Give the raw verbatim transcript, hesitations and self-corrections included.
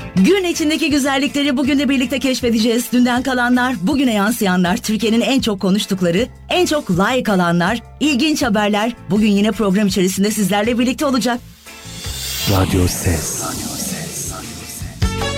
Gün içindeki güzellikleri bugün de birlikte keşfedeceğiz. Dünden kalanlar, bugüne yansıyanlar, Türkiye'nin en çok konuştukları, en çok like alanlar, ilginç haberler bugün yine program içerisinde sizlerle birlikte olacak. Radyo Ses.